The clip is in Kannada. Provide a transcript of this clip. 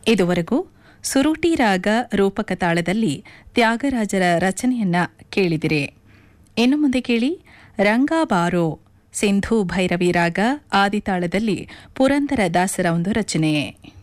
ಇದುವರೆಗೂ ಸುರುಟಿ ರಾಗ ರೂಪಕ ತಾಳದಲ್ಲಿ ತ್ಯಾಗರಾಜರ ರಚನೆಯನ್ನ ಕೇಳಿದಿರಿ. ಇನ್ನು ಮುಂದೆ ಕೇಳಿ ರಂಗಾಬಾರೋ ಸಿಂಧೂ ಭೈರವಿ ರಾಗ ಆದಿತಾಳದಲ್ಲಿ ಪುರಂದರ ದಾಸರ ಒಂದು ರಚನೆ.